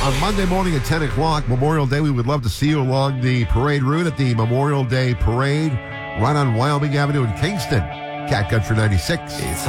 on Monday morning at 10 o'clock, Memorial Day, we would love to see you along the parade route at the Memorial Day Parade right on Wyoming Avenue in Kingston. Cat Country 96.